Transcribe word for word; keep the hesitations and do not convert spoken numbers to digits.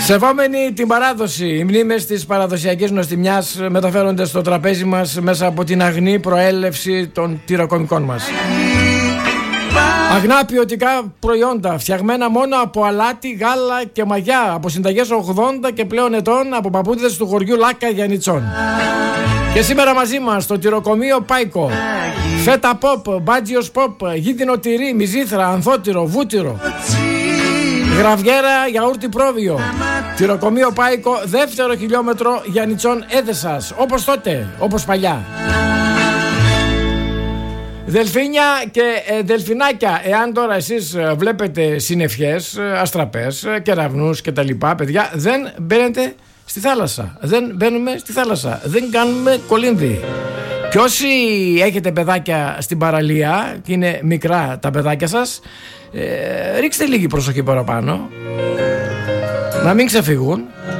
Σεβόμενοι την παράδοση, οι μνήμες της παραδοσιακής νοστιμιάς μεταφέρονται στο τραπέζι μας μέσα από την αγνή προέλευση των τυροκομικών μας. Αγνά ποιοτικά προϊόντα, φτιαγμένα μόνο από αλάτι, γάλα και μαγιά, από συνταγές ογδόντα και πλέον ετών, από παππούδες του χωριού Λάκα Γιαννιτσών. Και σήμερα μαζί μας το τυροκομείο Πάικο. Φέτα ποπ, μπάτζιος ποπ, γίδινο τυρί, μυζήθρα, ανθότυρο, βούτυρο, γραβιέρα, γιαούρτι πρόβιο. Τυροκομείο Πάικο, δεύτερο χιλιόμετρο Γιαννιτσών Έδεσας. Όπως τότε, όπως παλιά. Δελφίνια και ε, δελφινάκια, εάν τώρα εσείς ε, βλέπετε συννεφιές, ε, αστραπές, ε, κεραυνούς και τα λοιπά, παιδιά, δεν μπαίνετε στη θάλασσα. Δεν μπαίνουμε στη θάλασσα. Δεν κάνουμε κολύμβη. Και όσοι έχετε παιδάκια στην παραλία και είναι μικρά τα παιδάκια σας, ε, ρίξτε λίγη προσοχή παραπάνω. Να μην ξεφύγουν.